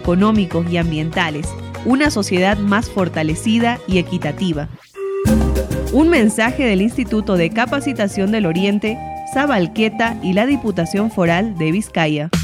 económicos y ambientales, una sociedad más fortalecida y equitativa. Un mensaje del Instituto de Capacitación del Oriente, Sabalqueta y la Diputación Foral de Vizcaya.